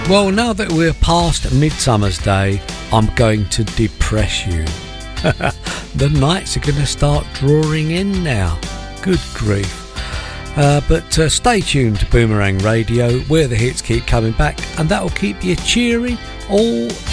Well, now that we're past Midsummer's Day, I'm going to depress you. The nights are going to start drawing in now. Good grief. But stay tuned to Boomerang Radio, where the hits keep coming back, and that will keep you cheery all